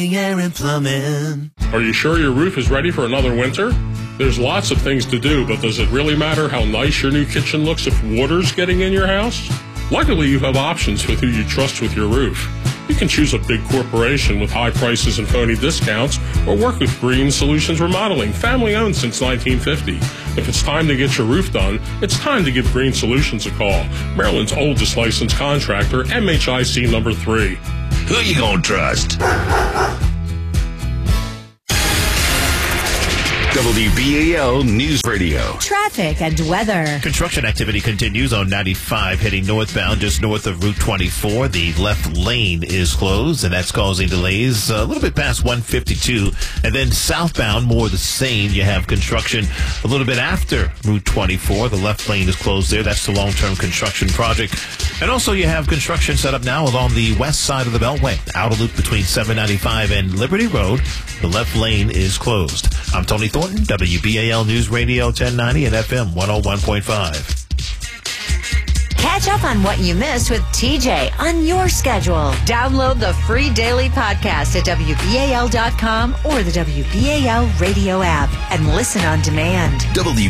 Air and Plumbing. Are you sure your roof is ready for another winter? There's lots of things to do, but does it really matter how nice your new kitchen looks if water's getting in your house? Luckily, you have options with who you trust with your roof. You can choose a big corporation with high prices and phony discounts, or work with Green Solutions Remodeling, family owned since 1950. If it's time to get your roof done, it's time to give Green Solutions a call. Maryland's oldest licensed contractor, MHIC number 3. Who you gonna trust? WBAL News Radio. Traffic and weather. Construction activity continues on 95 heading northbound just north of Route 24. The left lane is closed, and that's causing delays a little bit past 152. And then southbound, more the same. You have construction a little bit after Route 24. The left lane is closed there. That's the long-term construction project. And also you have construction set up now along the west side of the Beltway. Outer loop between 795 and Liberty Road. The left lane is closed. I'm Tony Thornton, WBAL News Radio 1090 and FM 101.5. Catch up on what you missed with TJ on your schedule. Download the free daily podcast at WBAL.com or the WBAL radio app and listen on demand.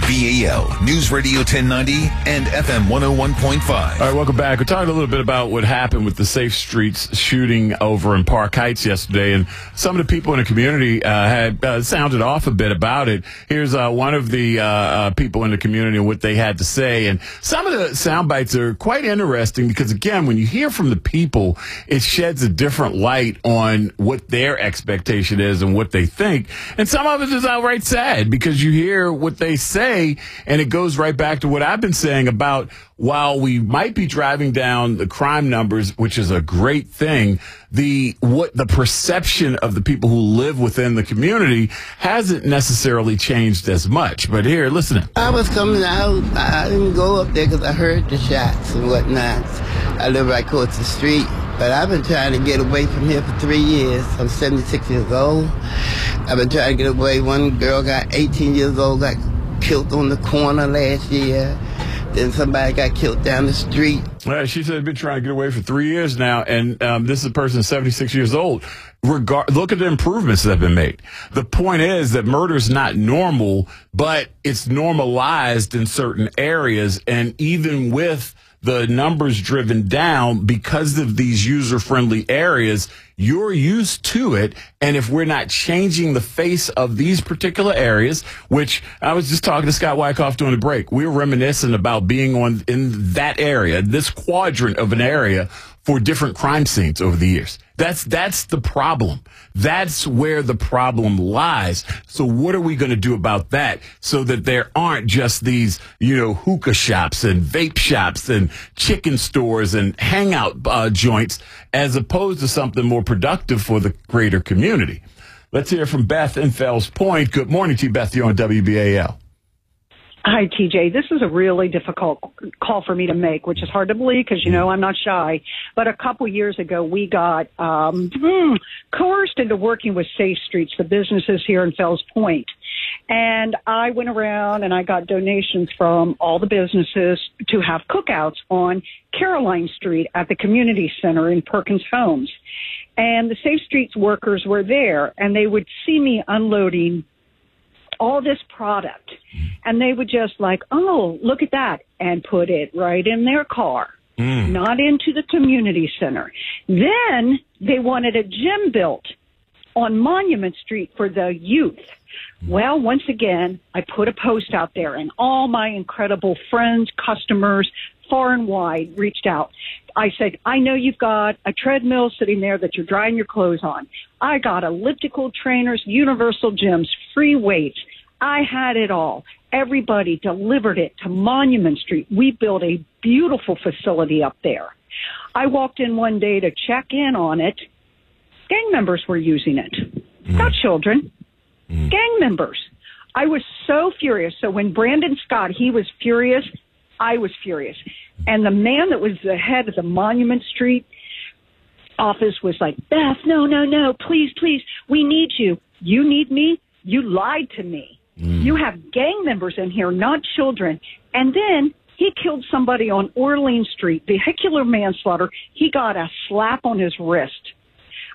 WBAL News Radio 1090 and FM 101.5. All right, welcome back. We're talking a little bit about what happened with the Safe Streets shooting over in Park Heights yesterday, and some of the people in the community had sounded off a bit about it. Here's one of the people in the community and what they had to say, and some of the sound bites are quite interesting because, again, when you hear from the people, it sheds a different light on what their expectation is and what they think. And some of it is outright sad because you hear what they say, and it goes right back to what I've been saying about while we might be driving down the crime numbers, which is a great thing, the perception of the people who live within the community hasn't necessarily changed as much. But here, listen. I was coming out. I didn't go up there because I heard the shots and whatnot. I live right across the street. But I've been trying to get away from here for 3 years. I'm 76 years old. I've been trying to get away. One girl got 18 years old, got killed on the corner last year. Then somebody got killed down the street. She said, I've been trying to get away for 3 years now, and this is a person 76 years old. Look at the improvements that have been made. The point is that murder is not normal, but it's normalized in certain areas, and even with the numbers driven down because of these user-friendly areas, you're used to it. And if we're not changing the face of these particular areas, which I was just talking to Scott Wyckoff during the break, we were reminiscent about being in that area, this quadrant of an area for different crime scenes over the years. That's the problem. That's where the problem lies. So what are we going to do about that so that there aren't just these, hookah shops and vape shops and chicken stores and hangout joints as opposed to something more productive for the greater community? Let's hear from Beth in Fells Point. Good morning to you, Beth. You're on WBAL. Hi, TJ. This is a really difficult call for me to make, which is hard to believe because, I'm not shy. But a couple years ago, we got coerced into working with Safe Streets, the businesses here in Fells Point. And I went around and I got donations from all the businesses to have cookouts on Caroline Street at the community center in Perkins Homes. And the Safe Streets workers were there, and they would see me unloading all this product, and they would just oh, look at that, and put it right in their car, not into the community center. Then they wanted a gym built on Monument Street for the youth. Well, once again, I put a post out there, and all my incredible friends, customers, far and wide, reached out. I said, I know you've got a treadmill sitting there that you're drying your clothes on. I got elliptical trainers, universal gyms, free weights. I had it all. Everybody delivered it to Monument Street. We built a beautiful facility up there. I walked in one day to check in on it. Gang members were using it. Not children. Gang members. I was so furious. So when Brandon Scott, he was furious, I was furious. And the man that was the head of the Monument Street office was like, Beth, no, please, we need you. You need me? You lied to me. You have gang members in here, not children. And then he killed somebody on Orleans Street, vehicular manslaughter. He got a slap on his wrist.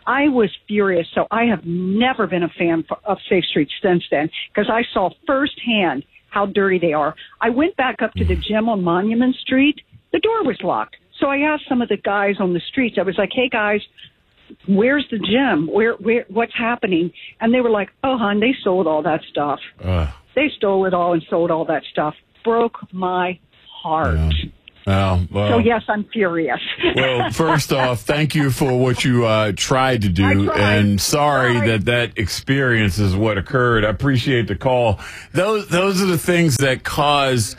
I was furious. So I have never been a fan of Safe Streets since then because I saw firsthand how dirty they are. I went back up to the gym on Monument Street. The door was locked. So I asked some of the guys on the streets. I was like, hey, guys, where's the gym? What's happening? And they were like, oh, hon, they sold all that stuff. They stole it all and sold all that stuff. Broke my heart. Yeah. Well, so, yes, I'm furious. Well, first off, thank you for what you tried to do. And sorry that experience is what occurred. I appreciate the call. Those are the things that cause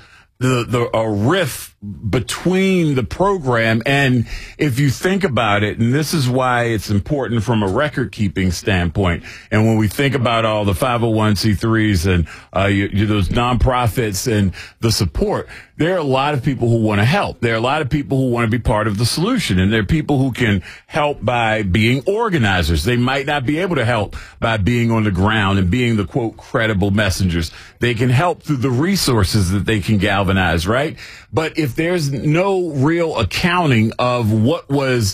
a rift between the program. And if you think about it, and this is why it's important from a record keeping standpoint. And when we think about all the 501c3s and those nonprofits and the support, there are a lot of people who want to help. There are a lot of people who want to be part of the solution. And there are people who can help by being organizers. They might not be able to help by being on the ground and being the, quote, credible messengers. They can help through the resources that they can galvanize, right? But if there's no real accounting of what was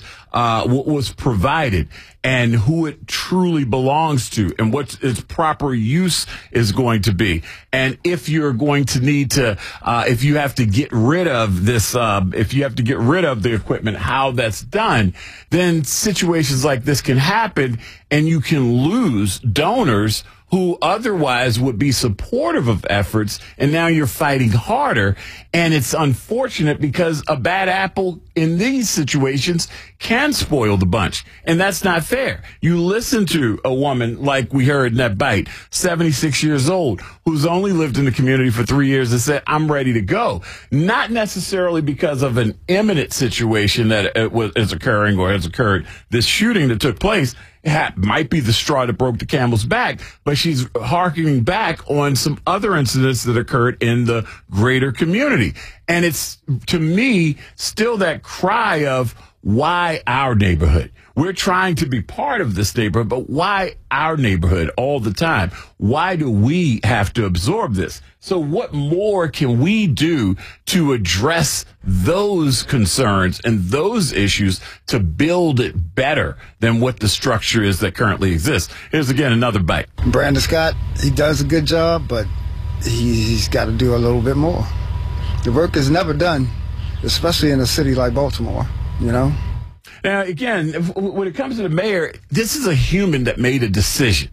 provided and who it truly belongs to and what its proper use is going to be, and if you're going to need to, if you have to get rid of this, if you have to get rid of the equipment, how that's done, then situations like this can happen, and you can lose donors who otherwise would be supportive of efforts, and now you're fighting harder. And it's unfortunate because a bad apple in these situations can spoil the bunch, and that's not fair. You listen to a woman like we heard in that bite, 76 years old, who's only lived in the community for 3 years and said, I'm ready to go. Not necessarily because of an imminent situation that is occurring or has occurred. This shooting that took place might be the straw that broke the camel's back, but she's harkening back on some other incidents that occurred in the greater community. And it's, to me, still that cry of why our neighborhood? We're trying to be part of this neighborhood, but why our neighborhood all the time? Why do we have to absorb this? So what more can we do to address those concerns and those issues to build it better than what the structure is that currently exists? Here's again another bite. Brandon Scott, he does a good job, but he's got to do a little bit more. The work is never done, especially in a city like Baltimore, you know? Now, again, when it comes to the mayor, this is a human that made a decision.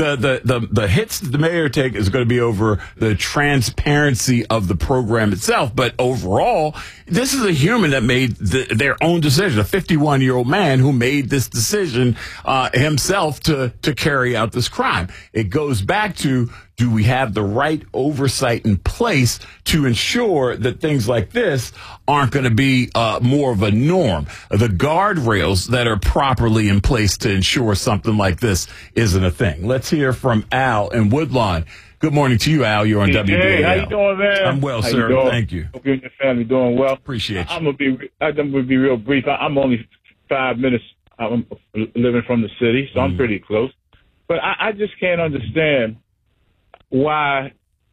The hits that the mayor take is going to be over the transparency of the program itself. But overall, this is a human that made their own decision, a 51-year-old man who made this decision himself to carry out this crime. It goes back to, do we have the right oversight in place to ensure that things like this aren't going to be more of a norm? The guardrails that are properly in place to ensure something like this isn't a thing. Let's hear from Al in Woodlawn. Good morning to you, Al. You're on WBAL. Hey, how you doing, man? I'm well, sir. Thank you. Hope you and your family doing well. Appreciate you. I'm gonna be real brief. I'm only 5 minutes. I'm living from the city, so I'm pretty close. But I just can't understand why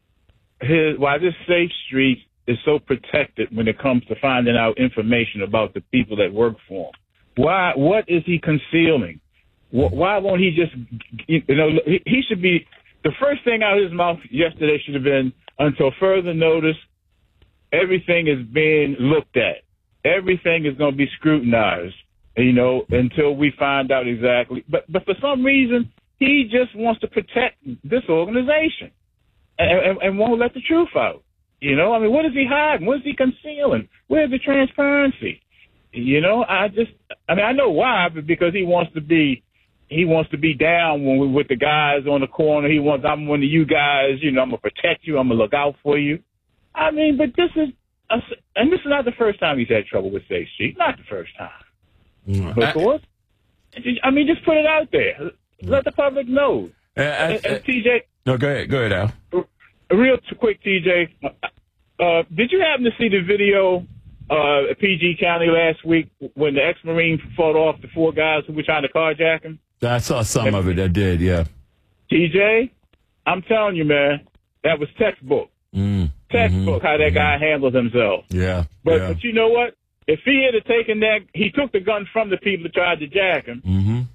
this Safe Street is so protected when it comes to finding out information about the people that work for him. What is he concealing? Why won't he just, he should be, the first thing out of his mouth yesterday should have been, until further notice, everything is being looked at. Everything is going to be scrutinized, until we find out exactly. But for some reason, he just wants to protect this organization and won't let the truth out. What is he hiding? What is he concealing? Where's the transparency? I know why, but because he wants to be down with the guys on the corner. I'm one of you guys, I'm going to protect you. I'm going to look out for you. But this is not the first time he's had trouble with Safe Street. Not the first time. But of course, just put it out there. Let the public know. And TJ. No, go ahead, Al. Real quick, TJ. Did you happen to see the video at PG County last week when the ex-Marine fought off the 4 guys who were trying to carjack him? I saw some of it. I did, yeah. TJ, I'm telling you, man, that was textbook. Textbook how that guy handled himself. Yeah. But you know what? If he had taken that, he took the gun from the people that tried to jack him.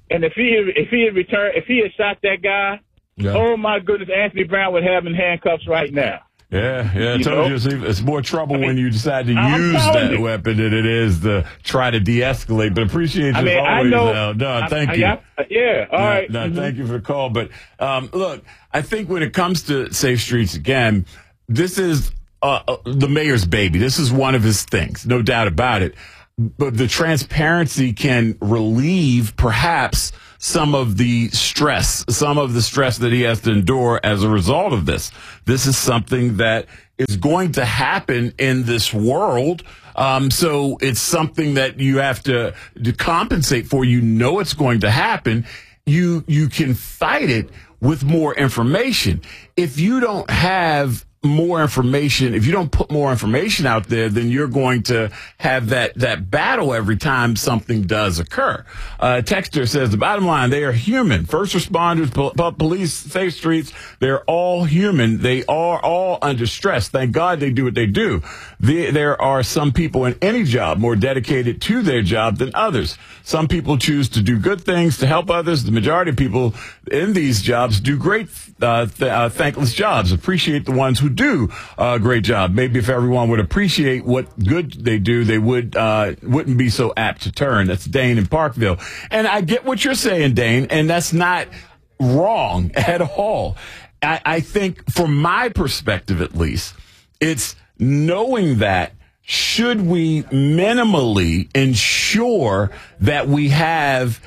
And if he had shot that guy, oh my goodness, Anthony Brown would have him in handcuffs right now. Yeah, I told you it's more trouble when you decide to use that weapon than it is to try to de-escalate. But appreciate you always. Thank you. All right. Thank you for the call. But look, I think when it comes to Safe Streets, again, this is the mayor's baby. This is one of his things, no doubt about it. But the transparency can relieve perhaps some of the stress that he has to endure as a result of this. This is something that is going to happen in this world. So it's something that you have to compensate for. You know it's going to happen. You can fight it with more information. If you don't have more information, if you don't put more information out there, then you're going to have that battle every time something does occur. Texter says the bottom line, they are human. First responders, police, Safe Streets, they're all human. They are all under stress. Thank God they do what they do. There are some people in any job more dedicated to their job than others. Some people choose to do good things to help others. The majority of people in these jobs do great, thankless jobs. Appreciate the ones who do a great job. Maybe if everyone would appreciate what good they do, they wouldn't be so apt to turn. That's Dane in Parkville. And I get what you're saying, Dane, and that's not wrong at all. I think from my perspective, at least, it's knowing that should we minimally ensure that we have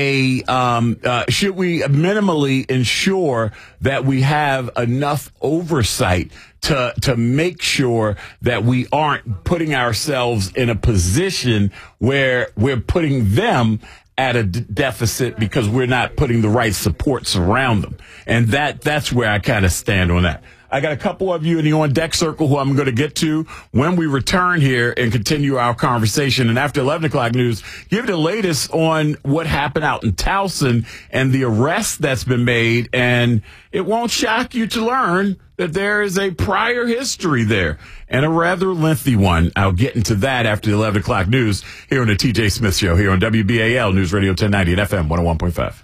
should we minimally ensure that we have enough oversight to make sure that we aren't putting ourselves in a position where we're putting them at a deficit because we're not putting the right supports around them. And that's where I kind of stand on that. I got a couple of you in the On Deck Circle who I'm going to get to when we return here and continue our conversation. And after 11 o'clock news, give the latest on what happened out in Towson and the arrest that's been made. And it won't shock you to learn that there is a prior history there and a rather lengthy one. I'll get into that after the 11 o'clock news here on the TJ Smith Show here on WBAL News Radio 1090 and FM 101.5.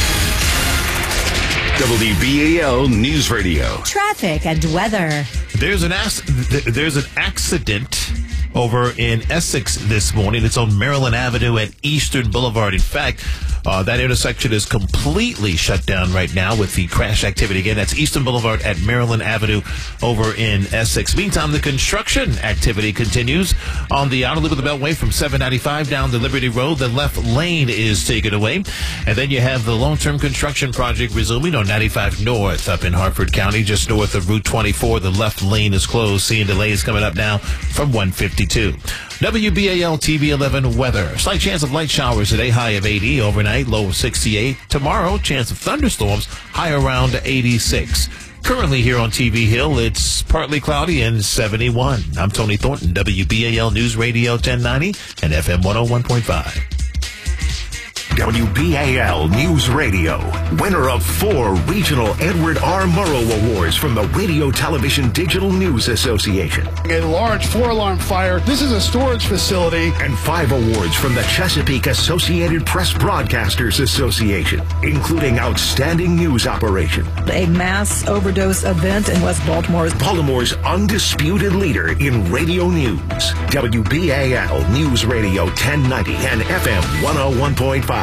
WBAL News Radio. Traffic and weather. There's an accident over in Essex this morning. It's on Maryland Avenue at Eastern Boulevard. In fact, that intersection is completely shut down right now with the crash activity. Again, that's Eastern Boulevard at Maryland Avenue over in Essex. Meantime, the construction activity continues on the outer loop of the Beltway from 795 down to Liberty Road. The left lane is taken away. And then you have the long-term construction project resuming on 95 North up in Hartford County, just north of Route 24. The left lane is closed. Seeing delays coming up now from 152. WBAL TV 11 weather. Slight chance of light showers today, high of 80. Overnight, low of 68. Tomorrow, chance of thunderstorms, high around 86. Currently here on TV Hill, it's partly cloudy and 71. I'm Tony Thornton, WBAL News Radio 1090 and FM 101.5. WBAL News Radio, winner of 4 regional Edward R. Murrow Awards from the Radio Television Digital News Association. A large 4-alarm fire. This is a storage facility. And 5 awards from the Chesapeake Associated Press Broadcasters Association, including Outstanding News Operation. A mass overdose event in West Baltimore. Baltimore's undisputed leader in radio news. WBAL News Radio 1090 and FM 101.5.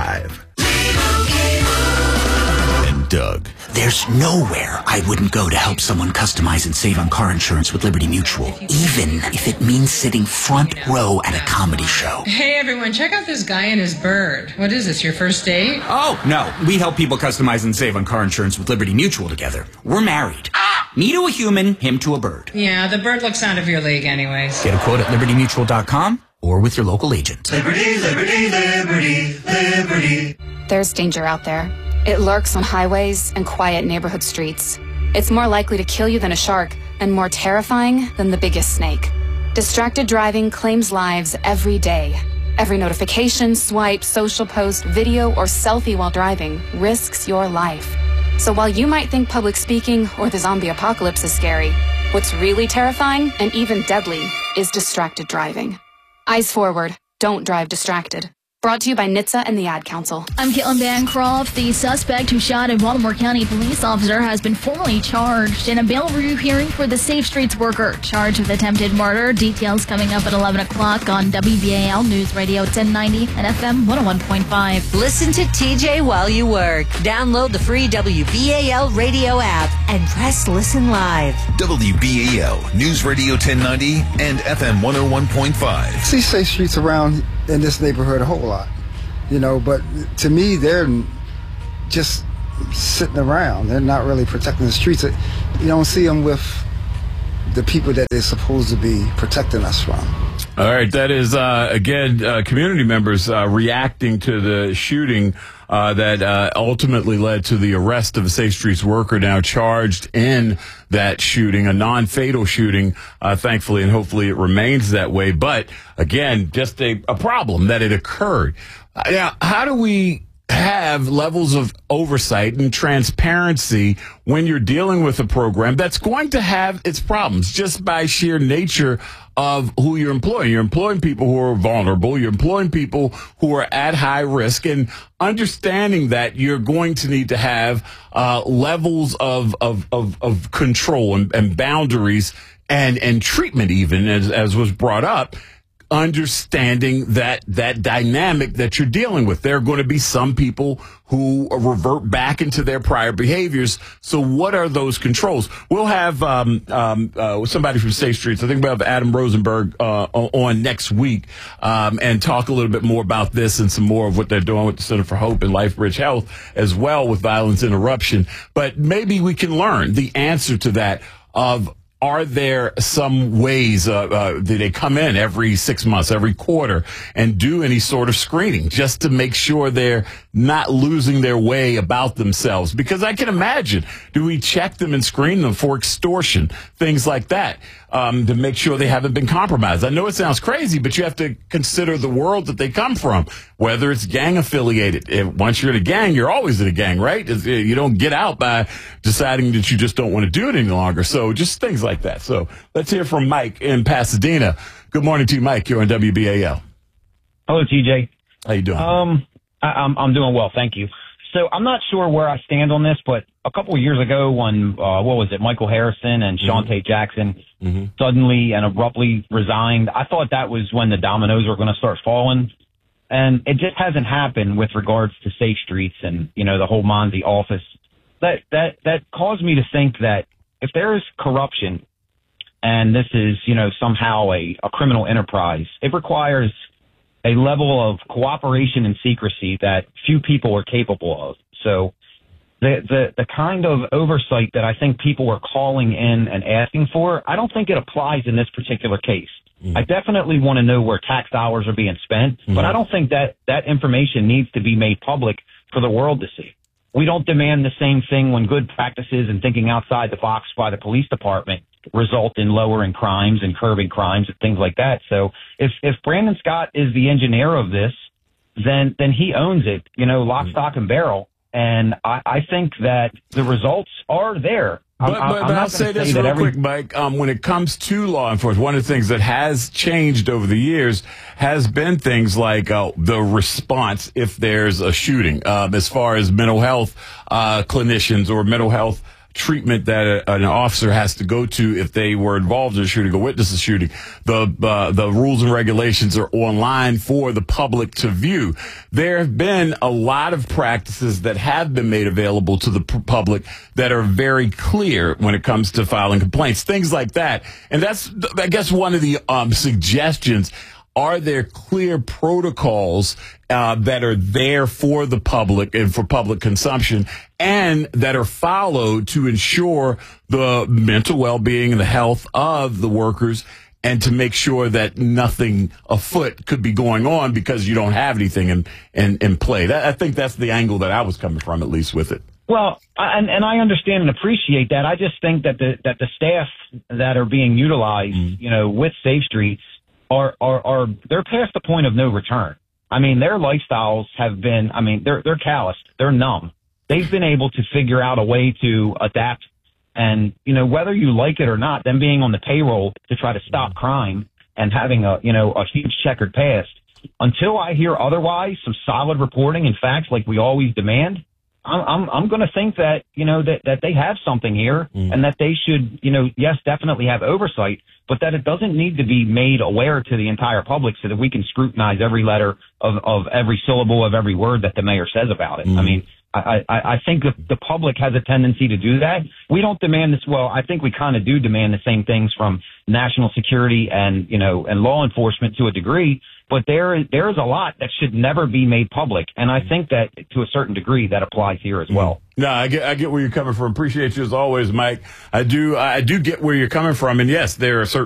And Doug. There's nowhere I wouldn't go to help someone customize and save on car insurance with Liberty Mutual, even if it means sitting front row at a comedy show. Hey everyone, check out this guy and his bird. What is this, your first date? Oh, no. We help people customize and save on car insurance with Liberty Mutual together. We're married. Me to a human, him to a bird. Yeah, the bird looks out of your league anyways. Get a quote at libertymutual.com or with your local agent. Liberty, liberty, liberty, liberty. There's danger out there. It lurks on highways and quiet neighborhood streets. It's more likely to kill you than a shark and more terrifying than the biggest snake. Distracted driving claims lives every day. Every notification, swipe, social post, video, or selfie while driving risks your life. So while you might think public speaking or the zombie apocalypse is scary, what's really terrifying and even deadly is distracted driving. Eyes forward. Don't drive distracted. Brought to you by NHTSA and the Ad Council. I'm Caitlin Bancroft. The suspect who shot a Baltimore County police officer has been formally charged in a bail review hearing for the Safe Streets worker charged with attempted murder. Details coming up at 11 o'clock on WBAL News Radio 1090 and FM 101.5. Listen to TJ while you work. Download the free WBAL radio app and press listen live. WBAL News Radio 1090 and FM 101.5. See Safe Streets around in this neighborhood a whole lot, but to me, they're just sitting around. They're not really protecting the streets. You don't see them with the people that they're supposed to be protecting us from. All right, that is, again, community members reacting to the shooting that ultimately led to the arrest of a Safe Streets worker now charged in that shooting, a non-fatal shooting, thankfully, and hopefully it remains that way. But, again, just a problem that it occurred. Now, how do we have levels of oversight and transparency when you're dealing with a program that's going to have its problems just by sheer nature of who you're employing? You're employing people who are vulnerable. You're employing people who are at high risk, and understanding that you're going to need to have levels of control and boundaries and treatment, even as was brought up. Understanding that dynamic that you're dealing with. There are going to be some people who revert back into their prior behaviors. So what are those controls? We'll have somebody from Safe Streets. I think we'll have Adam Rosenberg on next week and talk a little bit more about this and some more of what they're doing with the Center for Hope and LifeBridge Health as well with violence interruption. But maybe we can learn the answer to that of, are there some ways, do they come in every 6 months, every quarter, and do any sort of screening just to make sure they're not losing their way about themselves? Because I can imagine, do we check them and screen them for extortion, things like that, to make sure they haven't been compromised? I know it sounds crazy, but you have to consider the world that they come from, whether it's gang affiliated. Once you're in a gang, you're always in a gang, right? You don't get out by deciding that you just don't want to do it any longer. So just things like that. So let's hear from Mike in Pasadena. Good morning to you, Mike. You're on WBAL. Hello, TJ. How you doing? I'm doing well, thank you. So I'm not sure where I stand on this, but a couple of years ago when, Michael Harrison and Shante Jackson suddenly and abruptly resigned, I thought that was when the dominoes were going to start falling. And it just hasn't happened with regards to Safe Streets and, the whole Monzi office. That caused me to think that if there is corruption and this is, somehow a criminal enterprise, it requires a level of cooperation and secrecy that few people are capable of. So the kind of oversight that I think people are calling in and asking for, I don't think it applies in this particular case. I definitely want to know where tax dollars are being spent, but I don't think that information needs to be made public for the world to see. We don't demand the same thing when good practices and thinking outside the box by the police department result in lowering crimes and curbing crimes and things like that. So if Brandon Scott is the engineer of this, then he owns it, lock, stock, and barrel. And I think that the results are there. But I'll say this real quick, Mike. When it comes to law enforcement, one of the things that has changed over the years has been things like the response if there's a shooting, as far as mental health clinicians or mental health treatment that an officer has to go to if they were involved in a shooting or witness a shooting. The rules and regulations are online for the public to view. There have been a lot of practices that have been made available to the public that are very clear when it comes to filing complaints, things like that. And that's, I guess, one of the suggestions. Are there clear protocols that are there for the public and for public consumption and that are followed to ensure the mental well-being and the health of the workers and to make sure that nothing afoot could be going on because you don't have anything in play? I think that's the angle that I was coming from, at least with it. Well, and I understand and appreciate that. I just think that the staff that are being utilized, with Safe Streets, are they're past the point of no return. I mean, their lifestyles have been, they're calloused. They're numb. They've been able to figure out a way to adapt. And, whether you like it or not, them being on the payroll to try to stop crime and having a huge checkered past, until I hear otherwise, some solid reporting and facts like we always demand, I'm going to think that, that they have something here and that they should, yes, definitely have oversight, but that it doesn't need to be made aware to the entire public so that we can scrutinize every letter of every syllable of every word that the mayor says about it. I mean, I think the public has a tendency to do that. We don't demand this. Well, I think we kind of do demand the same things from national security and, and law enforcement to a degree, but there is a lot that should never be made public. And I think that to a certain degree that applies here as well. No, I get where you're coming from. Appreciate you as always, Mike. I do get where you're coming from. And yes, there are certain